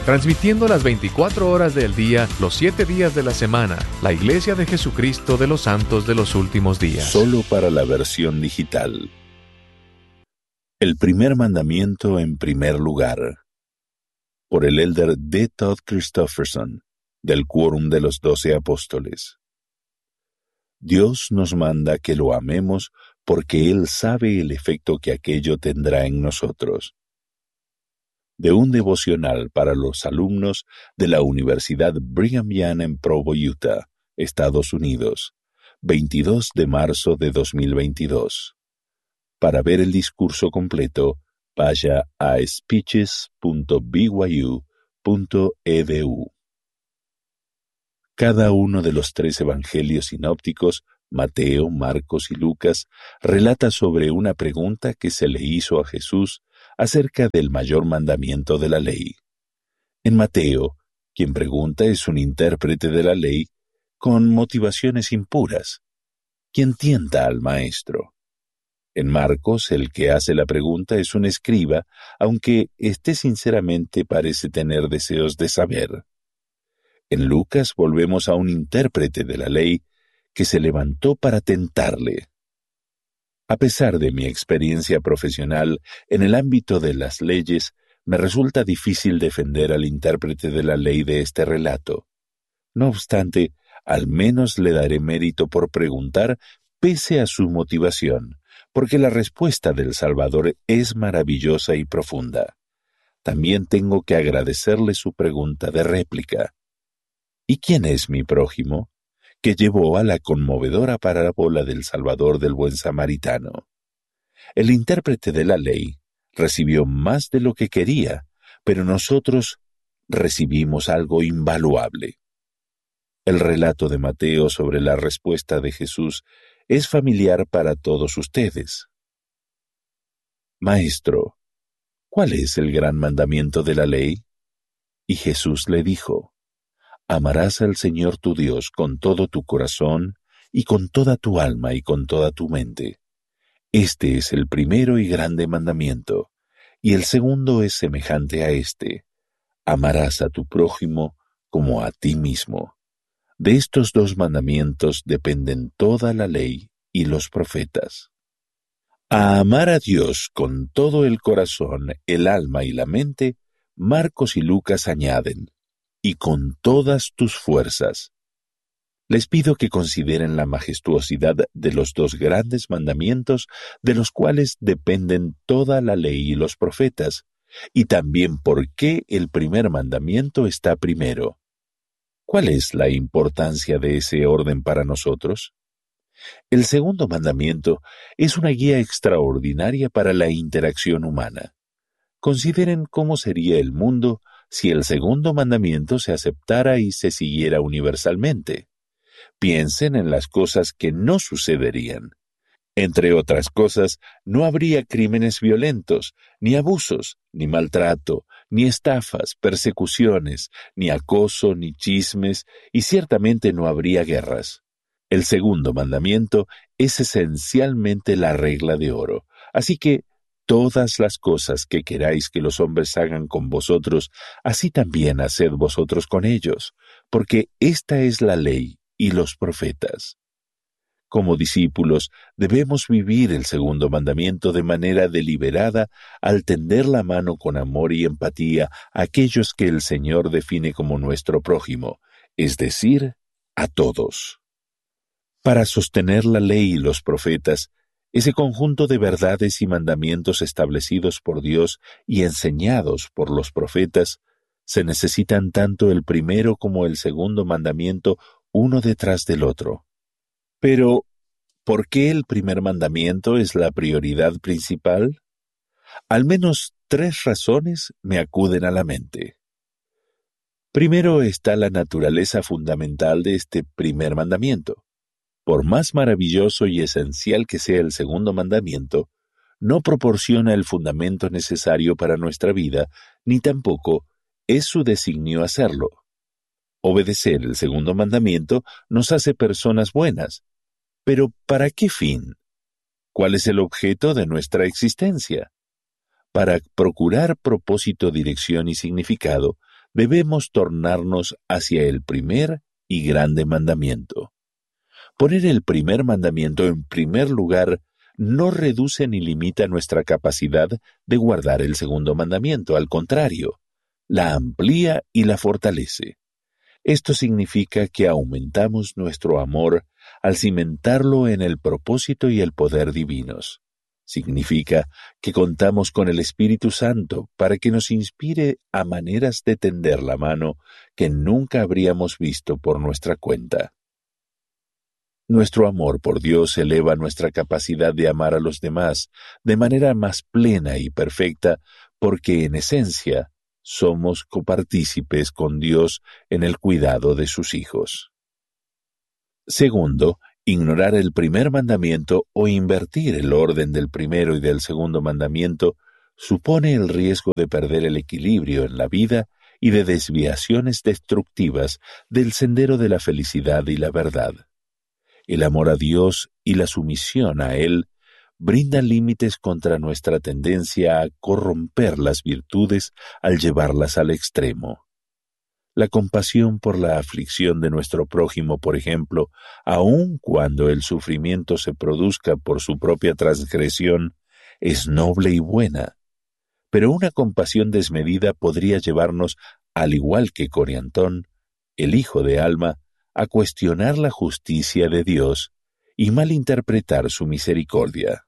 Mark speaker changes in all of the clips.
Speaker 1: transmitiendo las 24 horas del día, los 7 días de la semana, la Iglesia de Jesucristo de los Santos de los Últimos Días.
Speaker 2: Solo para la versión digital. El primer mandamiento en primer lugar. Por el elder D. Todd Christofferson, del Quórum de los 12 Apóstoles. Dios nos manda que lo amemos porque Él sabe el efecto que aquello tendrá en nosotros. De un devocional para los alumnos de la Universidad Brigham Young en Provo, Utah, Estados Unidos, 22 de marzo de 2022. Para ver el discurso completo, vaya a speeches.byu.edu. Cada uno de los 3 evangelios sinópticos, Mateo, Marcos y Lucas, relata sobre una pregunta que se le hizo a Jesús acerca del mayor mandamiento de la ley. En Mateo, quien pregunta es un intérprete de la ley con motivaciones impuras, quien tienta al maestro. En Marcos, el que hace la pregunta es un escriba, aunque sinceramente parece tener deseos de saber. En Lucas volvemos a un intérprete de la ley que se levantó para tentarle. A pesar de mi experiencia profesional en el ámbito de las leyes, me resulta difícil defender al intérprete de la ley de este relato. No obstante, al menos le daré mérito por preguntar pese a su motivación, porque la respuesta del Salvador es maravillosa y profunda. También tengo que agradecerle su pregunta de réplica. ¿Y quién es mi prójimo?, que llevó a la conmovedora parábola del Salvador del Buen Samaritano. El intérprete de la ley recibió más de lo que quería, pero nosotros recibimos algo invaluable. El relato de Mateo sobre la respuesta de Jesús es familiar para todos ustedes. Maestro, ¿cuál es el gran mandamiento de la ley? Y Jesús le dijo: amarás al Señor tu Dios con todo tu corazón, y con toda tu alma y con toda tu mente. Este es el primero y grande mandamiento, y el segundo es semejante a este: amarás a tu prójimo como a ti mismo. De estos 2 mandamientos dependen toda la ley y los profetas. A amar a Dios con todo el corazón, el alma y la mente, Marcos y Lucas añaden: y con todas tus fuerzas. Les pido que consideren la majestuosidad de los 2 grandes mandamientos de los cuales dependen toda la ley y los profetas, y también por qué el primer mandamiento está primero. ¿Cuál es la importancia de ese orden para nosotros? El segundo mandamiento es una guía extraordinaria para la interacción humana. Consideren cómo sería el mundo si el segundo mandamiento se aceptara y se siguiera universalmente. Piensen en las cosas que no sucederían. Entre otras cosas, no habría crímenes violentos, ni abusos, ni maltrato, ni estafas, persecuciones, ni acoso, ni chismes, y ciertamente no habría guerras. El segundo mandamiento es esencialmente la regla de oro, así que todas las cosas que queráis que los hombres hagan con vosotros, así también haced vosotros con ellos, porque esta es la ley y los profetas. Como discípulos, debemos vivir el segundo mandamiento de manera deliberada al tender la mano con amor y empatía a aquellos que el Señor define como nuestro prójimo, es decir, a todos. Para sostener la ley y los profetas, ese conjunto de verdades y mandamientos establecidos por Dios y enseñados por los profetas, se necesitan tanto el primero como el segundo mandamiento uno detrás del otro. Pero, ¿por qué el primer mandamiento es la prioridad principal? Al menos 3 razones me acuden a la mente. Primero está la naturaleza fundamental de este primer mandamiento. Por más maravilloso y esencial que sea el segundo mandamiento, no proporciona el fundamento necesario para nuestra vida, ni tampoco es su designio hacerlo. Obedecer el segundo mandamiento nos hace personas buenas. ¿Pero para qué fin? ¿Cuál es el objeto de nuestra existencia? Para procurar propósito, dirección y significado, debemos tornarnos hacia el primer y grande mandamiento. Poner el primer mandamiento en primer lugar no reduce ni limita nuestra capacidad de guardar el segundo mandamiento, al contrario, la amplía y la fortalece. Esto significa que aumentamos nuestro amor al cimentarlo en el propósito y el poder divinos. Significa que contamos con el Espíritu Santo para que nos inspire a maneras de tender la mano que nunca habríamos visto por nuestra cuenta. Nuestro amor por Dios eleva nuestra capacidad de amar a los demás de manera más plena y perfecta porque, en esencia, somos copartícipes con Dios en el cuidado de sus hijos. Segundo, ignorar el primer mandamiento o invertir el orden del primero y del segundo mandamiento supone el riesgo de perder el equilibrio en la vida y de desviaciones destructivas del sendero de la felicidad y la verdad. El amor a Dios y la sumisión a Él brindan límites contra nuestra tendencia a corromper las virtudes al llevarlas al extremo. La compasión por la aflicción de nuestro prójimo, por ejemplo, aun cuando el sufrimiento se produzca por su propia transgresión, es noble y buena. Pero una compasión desmedida podría llevarnos, al igual que Coriantón, el hijo de Alma, a cuestionar la justicia de Dios y malinterpretar su misericordia.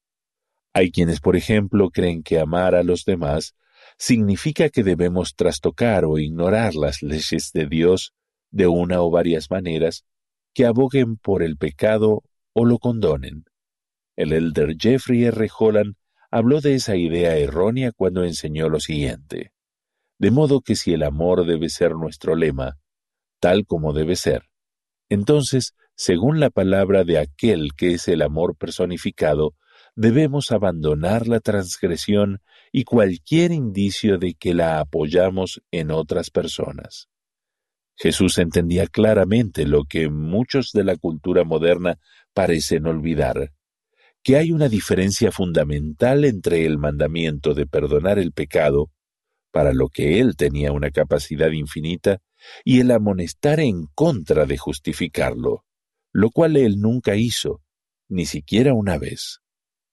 Speaker 2: Hay quienes, por ejemplo, creen que amar a los demás significa que debemos trastocar o ignorar las leyes de Dios de una o varias maneras que aboguen por el pecado o lo condonen. El elder Jeffrey R. Holland habló de esa idea errónea cuando enseñó lo siguiente: de modo que si el amor debe ser nuestro lema, tal como debe ser, entonces, según la palabra de aquel que es el amor personificado, debemos abandonar la transgresión y cualquier indicio de que la apoyamos en otras personas. Jesús entendía claramente lo que muchos de la cultura moderna parecen olvidar, que hay una diferencia fundamental entre el mandamiento de perdonar el pecado, para lo que él tenía una capacidad infinita, y el amonestar en contra de justificarlo, lo cual él nunca hizo, ni siquiera una vez.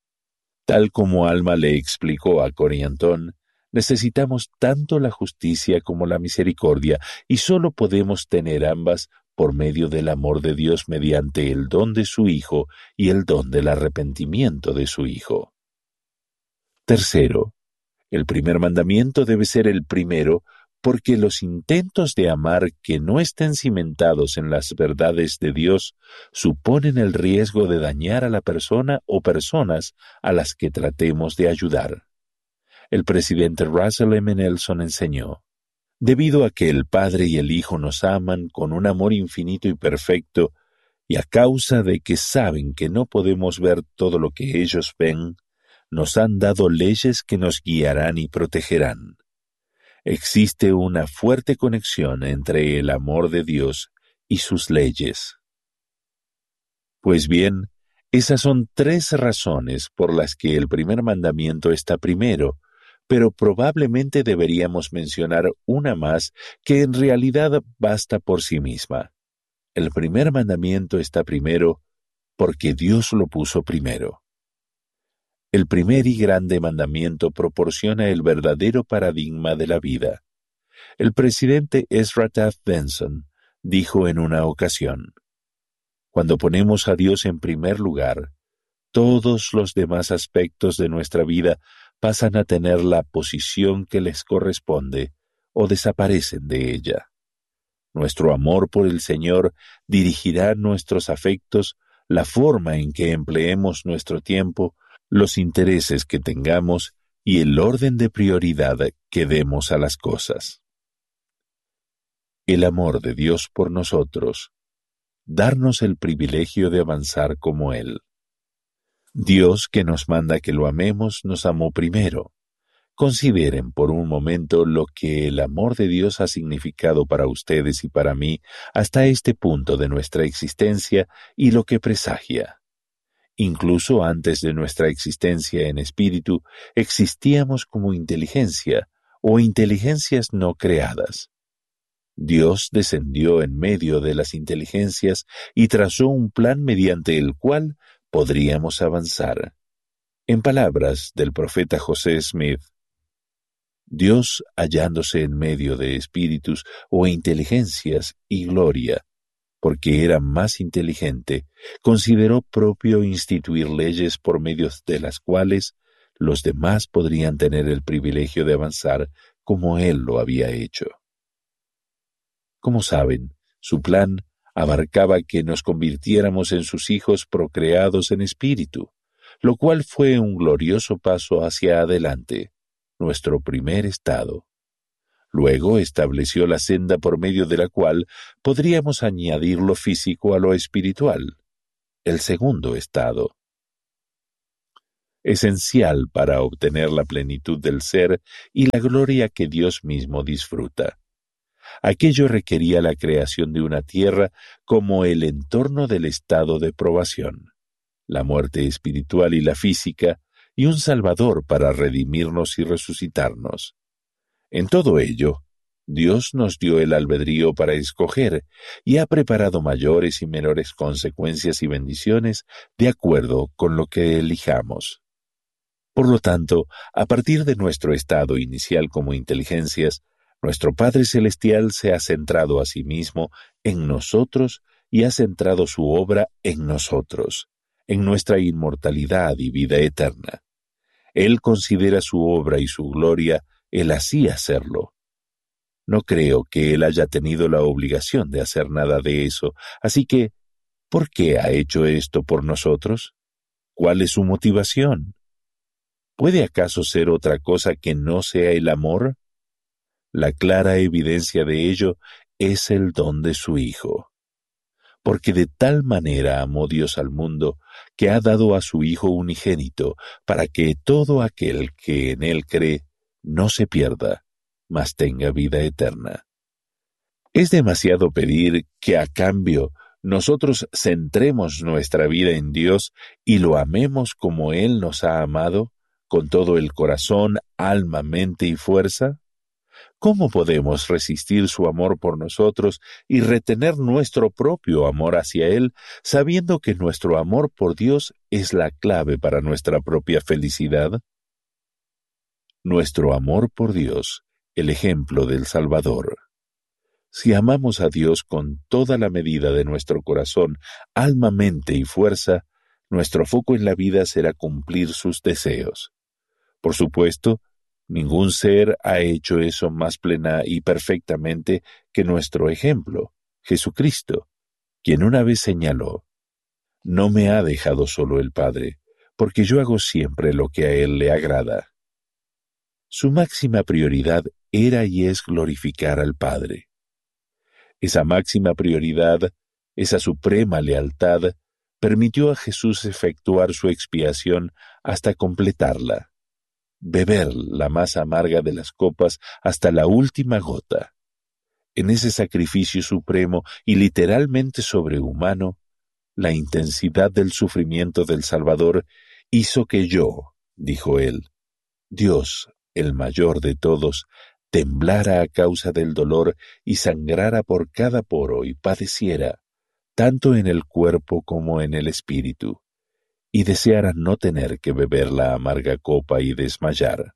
Speaker 2: Tal como Alma le explicó a Coriantón, necesitamos tanto la justicia como la misericordia, y solo podemos tener ambas por medio del amor de Dios mediante el don de su Hijo y el don del arrepentimiento de su Hijo. Tercero, el primer mandamiento debe ser el primero porque los intentos de amar que no estén cimentados en las verdades de Dios suponen el riesgo de dañar a la persona o personas a las que tratemos de ayudar. El presidente Russell M. Nelson enseñó: debido a que el Padre y el Hijo nos aman con un amor infinito y perfecto, y a causa de que saben que no podemos ver todo lo que ellos ven, nos han dado leyes que nos guiarán y protegerán. Existe una fuerte conexión entre el amor de Dios y sus leyes. Pues bien, esas son 3 razones por las que el primer mandamiento está primero, pero probablemente deberíamos mencionar una más que en realidad basta por sí misma. El primer mandamiento está primero porque Dios lo puso primero. El primer y grande mandamiento proporciona el verdadero paradigma de la vida. El presidente Ezra Taft Benson dijo en una ocasión: cuando ponemos a Dios en primer lugar, todos los demás aspectos de nuestra vida pasan a tener la posición que les corresponde o desaparecen de ella. Nuestro amor por el Señor dirigirá nuestros afectos, la forma en que empleemos nuestro tiempo, los intereses que tengamos y el orden de prioridad que demos a las cosas. El amor de Dios por nosotros, darnos el privilegio de avanzar como Él. Dios, que nos manda que lo amemos, nos amó primero. Consideren por un momento lo que el amor de Dios ha significado para ustedes y para mí hasta este punto de nuestra existencia y lo que presagia. Incluso antes de nuestra existencia en espíritu, existíamos como inteligencia, o inteligencias no creadas. Dios descendió en medio de las inteligencias y trazó un plan mediante el cual podríamos avanzar. En palabras del profeta José Smith, Dios, hallándose en medio de espíritus o inteligencias y gloria, porque era más inteligente, consideró propio instituir leyes por medio de las cuales los demás podrían tener el privilegio de avanzar como él lo había hecho. Como saben, su plan abarcaba que nos convirtiéramos en sus hijos procreados en espíritu, lo cual fue un glorioso paso hacia adelante, nuestro primer estado. Luego estableció la senda por medio de la cual podríamos añadir lo físico a lo espiritual, el segundo estado. Esencial para obtener la plenitud del ser y la gloria que Dios mismo disfruta. Aquello requería la creación de una tierra como el entorno del estado de probación, la muerte espiritual y la física, y un Salvador para redimirnos y resucitarnos. En todo ello, Dios nos dio el albedrío para escoger y ha preparado mayores y menores consecuencias y bendiciones de acuerdo con lo que elijamos. Por lo tanto, a partir de nuestro estado inicial como inteligencias, nuestro Padre Celestial se ha centrado a sí mismo en nosotros y ha centrado su obra en nosotros, en nuestra inmortalidad y vida eterna. Él considera su obra y su gloria el así hacerlo. No creo que Él haya tenido la obligación de hacer nada de eso, así que, ¿por qué ha hecho esto por nosotros? ¿Cuál es su motivación? ¿Puede acaso ser otra cosa que no sea el amor? La clara evidencia de ello es el don de su Hijo. Porque de tal manera amó Dios al mundo, que ha dado a su Hijo unigénito, para que todo aquel que en Él cree no se pierda, mas tenga vida eterna. Es demasiado pedir que a cambio nosotros centremos nuestra vida en Dios y lo amemos como Él nos ha amado, con todo el corazón, alma, mente y fuerza. ¿Cómo podemos resistir su amor por nosotros y retener nuestro propio amor hacia Él, sabiendo que nuestro amor por Dios es la clave para nuestra propia felicidad? Nuestro amor por Dios, el ejemplo del Salvador. Si amamos a Dios con toda la medida de nuestro corazón, alma, mente y fuerza, nuestro foco en la vida será cumplir sus deseos. Por supuesto, ningún ser ha hecho eso más plena y perfectamente que nuestro ejemplo, Jesucristo, quien una vez señaló: «No me ha dejado solo el Padre, porque yo hago siempre lo que a Él le agrada». Su máxima prioridad era y es glorificar al Padre. Esa máxima prioridad, esa suprema lealtad, permitió a Jesús efectuar su expiación hasta completarla, beber la más amarga de las copas hasta la última gota. En ese sacrificio supremo y literalmente sobrehumano, la intensidad del sufrimiento del Salvador hizo que yo, dijo él, Dios, el mayor de todos, temblara a causa del dolor y sangrara por cada poro y padeciera, tanto en el cuerpo como en el espíritu, y deseara no tener que beber la amarga copa y desmayar.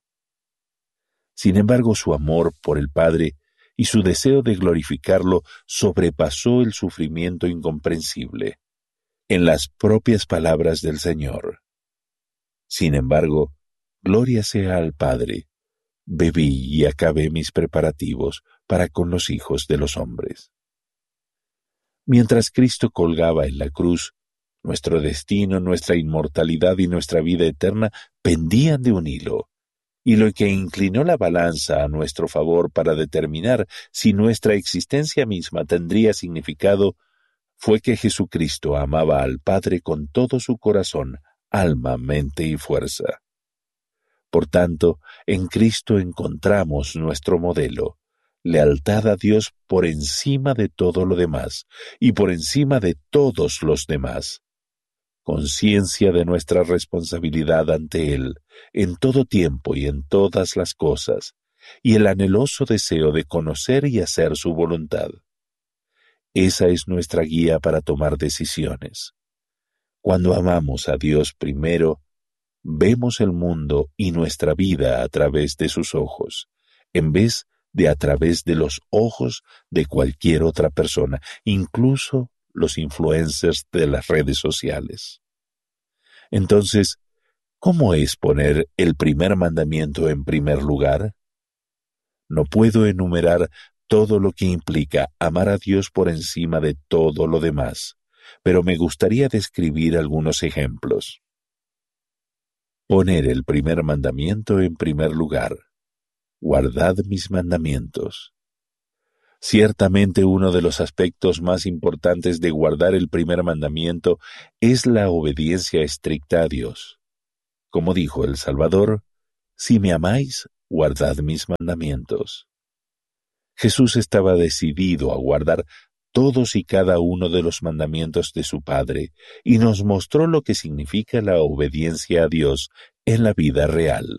Speaker 2: Sin embargo, su amor por el Padre y su deseo de glorificarlo sobrepasó el sufrimiento incomprensible, en las propias palabras del Señor. Sin embargo, gloria sea al Padre, bebí y acabé mis preparativos para con los hijos de los hombres. Mientras Cristo colgaba en la cruz, nuestro destino, nuestra inmortalidad y nuestra vida eterna pendían de un hilo, y lo que inclinó la balanza a nuestro favor para determinar si nuestra existencia misma tendría significado fue que Jesucristo amaba al Padre con todo su corazón, alma, mente y fuerza. Por tanto, en Cristo encontramos nuestro modelo, lealtad a Dios por encima de todo lo demás y por encima de todos los demás. Conciencia de nuestra responsabilidad ante Él, en todo tiempo y en todas las cosas, y el anheloso deseo de conocer y hacer su voluntad. Esa es nuestra guía para tomar decisiones. Cuando amamos a Dios primero, vemos el mundo y nuestra vida a través de sus ojos, en vez de a través de los ojos de cualquier otra persona, incluso los influencers de las redes sociales. Entonces, ¿cómo es poner el primer mandamiento en primer lugar? No puedo enumerar todo lo que implica amar a Dios por encima de todo lo demás, pero me gustaría describir algunos ejemplos. Poner el primer mandamiento en primer lugar. Guardad mis mandamientos. Ciertamente uno de los aspectos más importantes de guardar el primer mandamiento es la obediencia estricta a Dios. Como dijo el Salvador, si me amáis, guardad mis mandamientos. Jesús estaba decidido a guardar todos y cada uno de los mandamientos de su Padre y nos mostró lo que significa la obediencia a Dios en la vida real.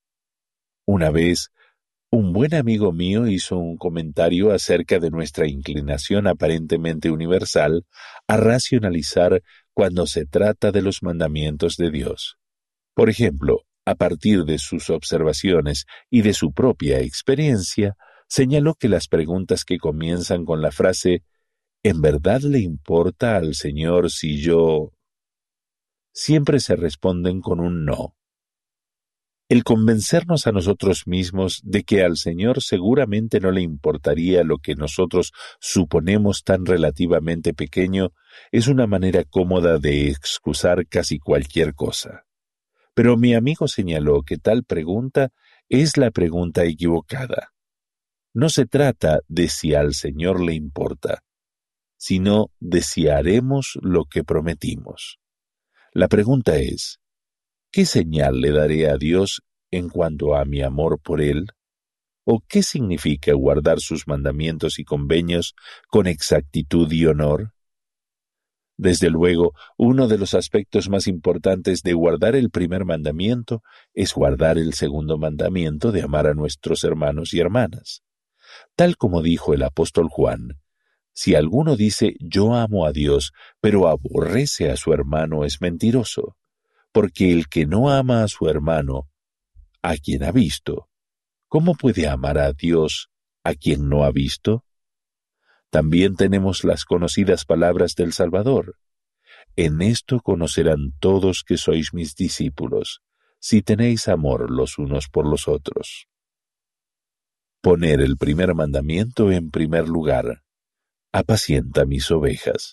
Speaker 2: Una vez, un buen amigo mío hizo un comentario acerca de nuestra inclinación aparentemente universal a racionalizar cuando se trata de los mandamientos de Dios. Por ejemplo, a partir de sus observaciones y de su propia experiencia, señaló que las preguntas que comienzan con la frase ¿en verdad le importa al Señor si yo? Siempre se responden con un no. El convencernos a nosotros mismos de que al Señor seguramente no le importaría lo que nosotros suponemos tan relativamente pequeño es una manera cómoda de excusar casi cualquier cosa. Pero mi amigo señaló que tal pregunta es la pregunta equivocada. No se trata de si al Señor le importa, sino de si haremos lo que prometimos. La pregunta es, ¿qué señal le daré a Dios en cuanto a mi amor por Él? ¿O qué significa guardar sus mandamientos y convenios con exactitud y honor? Desde luego, uno de los aspectos más importantes de guardar el primer mandamiento es guardar el segundo mandamiento de amar a nuestros hermanos y hermanas. Tal como dijo el apóstol Juan, si alguno dice yo amo a Dios, pero aborrece a su hermano es mentiroso, porque el que no ama a su hermano, a quien ha visto, ¿cómo puede amar a Dios a quien no ha visto? También tenemos las conocidas palabras del Salvador. En esto conocerán todos que sois mis discípulos, si tenéis amor los unos por los otros. Poner el primer mandamiento en primer lugar. Apacienta mis ovejas.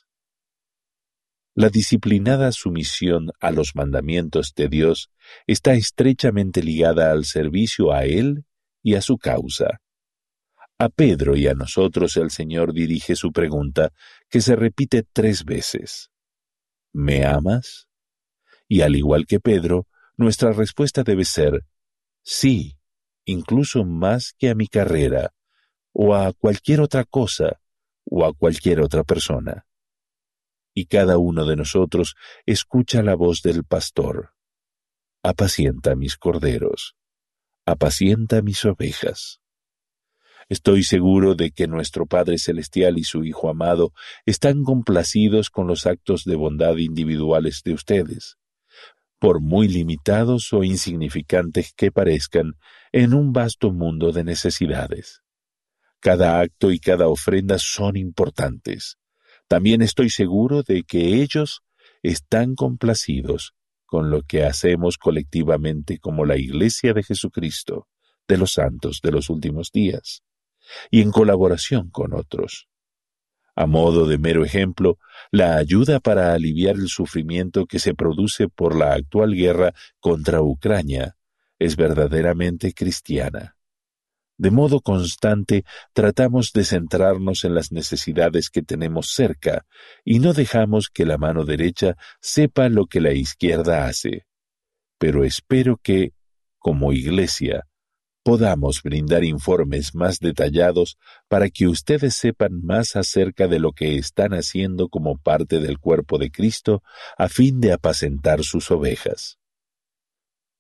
Speaker 2: La disciplinada sumisión a los mandamientos de Dios está estrechamente ligada al servicio a Él y a su causa. A Pedro y a nosotros el Señor dirige su pregunta, que se repite 3 veces. ¿Me amas? Y al igual que Pedro, nuestra respuesta debe ser sí, incluso más que a mi carrera, o a cualquier otra cosa, o a cualquier otra persona. Y cada uno de nosotros escucha la voz del pastor. Apacienta mis corderos, apacienta mis ovejas. Estoy seguro de que nuestro Padre Celestial y su Hijo amado están complacidos con los actos de bondad individuales de ustedes, por muy limitados o insignificantes que parezcan en un vasto mundo de necesidades. Cada acto y cada ofrenda son importantes. También estoy seguro de que ellos están complacidos con lo que hacemos colectivamente como la Iglesia de Jesucristo, de los santos de los últimos días, y en colaboración con otros. A modo de mero ejemplo, la ayuda para aliviar el sufrimiento que se produce por la actual guerra contra Ucrania es verdaderamente cristiana. De modo constante tratamos de centrarnos en las necesidades que tenemos cerca y no dejamos que la mano derecha sepa lo que la izquierda hace. Pero espero que, como Iglesia, podamos brindar informes más detallados para que ustedes sepan más acerca de lo que están haciendo como parte del cuerpo de Cristo a fin de apacentar sus ovejas.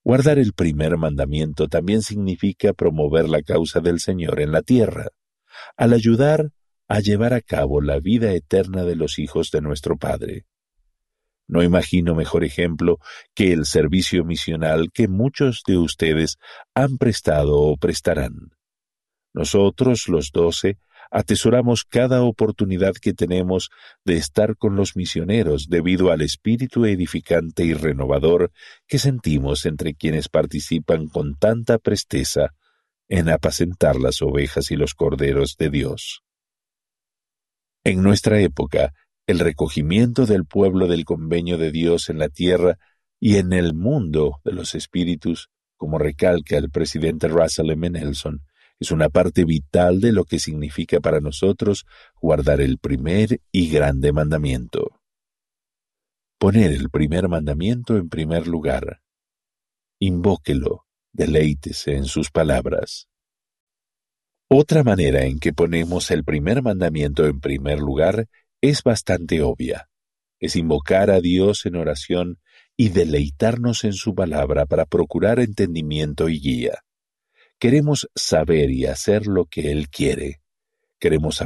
Speaker 2: Guardar el primer mandamiento también significa promover la causa del Señor en la tierra, al ayudar a llevar a cabo la vida eterna de los hijos de nuestro Padre. No imagino mejor ejemplo que el servicio misional que muchos de ustedes han prestado o prestarán. Nosotros, los 12, atesoramos cada oportunidad que tenemos de estar con los misioneros debido al espíritu edificante y renovador que sentimos entre quienes participan con tanta presteza en apacentar las ovejas y los corderos de Dios. En nuestra época, el recogimiento del pueblo del convenio de Dios en la tierra y en el mundo de los espíritus, como recalca el presidente Russell M. Nelson, es una parte vital de lo que significa para nosotros guardar el primer y grande mandamiento. Poner el primer mandamiento en primer lugar. Invóquelo, deleítese en sus palabras. Otra manera en que ponemos el primer mandamiento en primer lugar es bastante obvia. Es invocar a Dios en oración y deleitarnos en su palabra para procurar entendimiento y guía. Queremos saber y hacer lo que Él quiere. Queremos